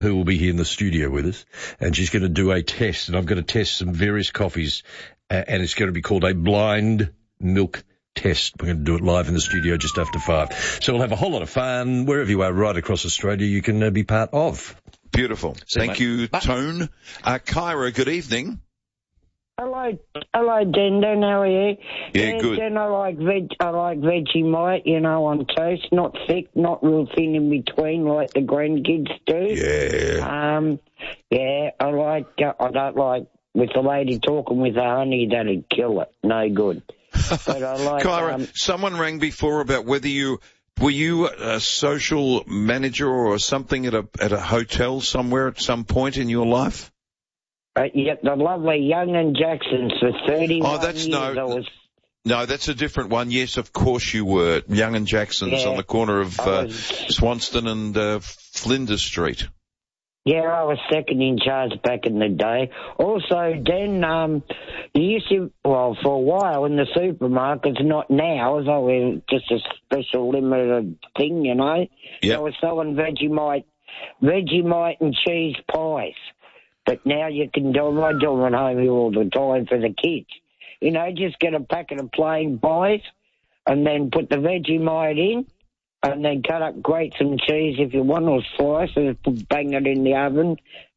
who will be here in the studio with us, and she's going to do a test, and I'm going to test some various coffees, and it's going to be called a blind milk test. We're going to do it live in the studio just after 5. So we'll have a whole lot of fun. Wherever you are right across Australia, you can be part of. Beautiful. Thank you, Tone. Kyra, good evening. Hello, Den. How are you? Yeah, good. Den, I like Vegemite, on toast, not thick, not real thin in between like the grandkids do. Yeah. I don't like with the lady talking with the honey, that'd kill it. No good. But I like Kyra, someone rang before about whether were you a social manager or something at a hotel somewhere at some point in your life? The lovely Young and Jacksons for 31 years. No, that's a different one. Yes, of course you were. Young and Jacksons on the corner of Swanston and Flinders Street. Yeah, I was second in charge back in the day. Also, Den, you used to, for a while in the supermarkets, not now, as always just a special limited thing, Yep. They were selling Vegemite and cheese pies. But now you can do them. I do them at home here all the time for the kids. Just get a packet of plain pies and then put the Vegemite in and then grate some cheese if you want or slice and bang it in the oven,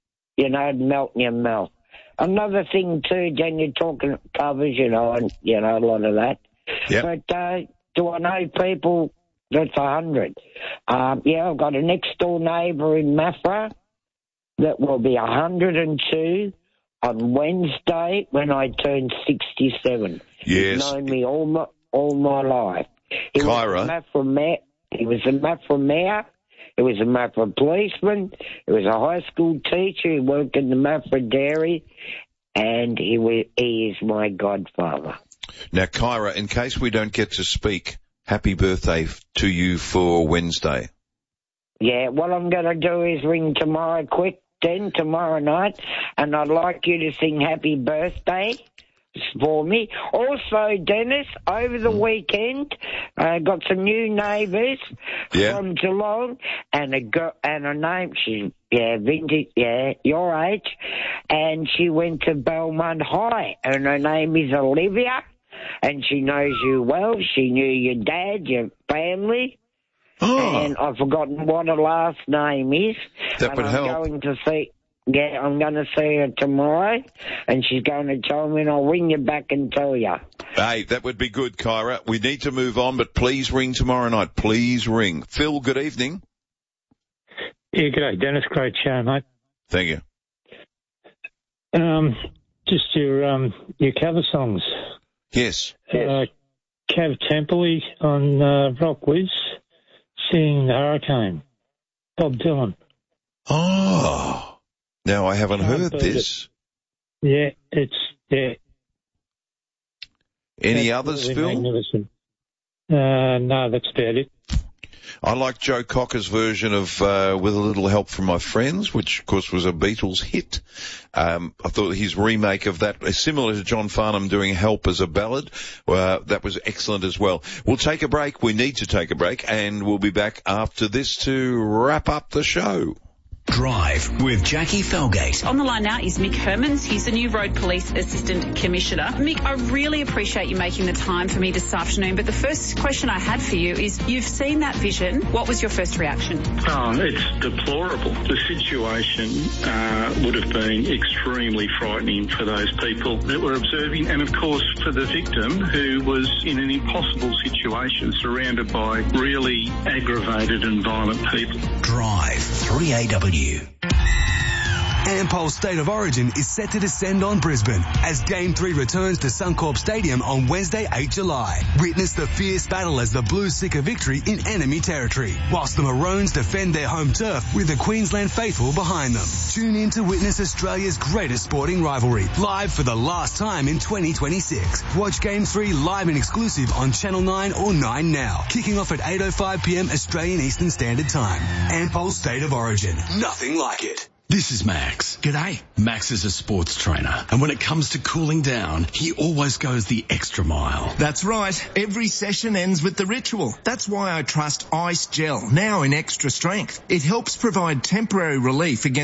melt in your mouth. Another thing too, then you're talking covers, and, a lot of that. Yep. But do I know people that's 100? I've got a next door neighbour in Maffra that will be 102 on Wednesday when I turn 67. Yes. He's known me all my life. Kyra. He was a Maffra mayor. He was a Maffra policeman. He was a high school teacher. He worked in the Maffra dairy, and he is my godfather. Now, Kyra, in case we don't get to speak, happy birthday to you for Wednesday. Yeah, what I'm going to do is ring tomorrow tomorrow night, and I'd like you to sing happy birthday for me. Also, Dennis, over the weekend, I got some new neighbours from Geelong, and her name, she's, vintage, your age, and she went to Belmont High, and her name is Olivia, and she knows you well. She knew your dad, your family. Oh. And I've forgotten what her last name is. That would help. I'm going to see her tomorrow, and she's going to tell me, and I'll ring you back and tell you. Hey, that would be good, Kyra. We need to move on, but please ring tomorrow night. Please ring. Phil, good evening. Yeah, g'day, Dennis. Great show, mate. Thank you. Just your cover songs. Yes. Cav Temple on Rock Wiz. Seeing the Hurricane, Bob Dylan. Oh, now I haven't heard this. Yeah, Any others, Phil? Magnificent. No, that's about it. I like Joe Cocker's version of With a Little Help from My Friends, which, of course, was a Beatles hit. I thought his remake of that, similar to John Farnham doing Help as a ballad, that was excellent as well. We'll take a break. We need to take a break, and we'll be back after this to wrap up the show. Drive with Jackie Felgate. On the line now is Mick Hermans. He's the new Road Police Assistant Commissioner. Mick, I really appreciate you making the time for me this afternoon, but the first question I had for you is, you've seen that vision. What was your first reaction? It's deplorable. The situation would have been extremely frightening for those people that were observing, and of course for the victim, who was in an impossible situation, surrounded by really aggravated and violent people. Drive 3AW. Ampol's State of Origin is set to descend on Brisbane as Game 3 returns to Suncorp Stadium on Wednesday, 8 July. Witness the fierce battle as the Blues seek a victory in enemy territory, whilst the Maroons defend their home turf with the Queensland faithful behind them. Tune in to witness Australia's greatest sporting rivalry, live for the last time in 2026. Watch Game 3 live and exclusive on Channel 9 or 9 Now, kicking off at 8:05 p.m. Australian Eastern Standard Time. Ampol's State of Origin. Nothing like it. This is Max. G'day. Max is a sports trainer, and when it comes to cooling down, he always goes the extra mile. That's right. Every session ends with the ritual. That's why I trust Ice Gel, now in extra strength. It helps provide temporary relief against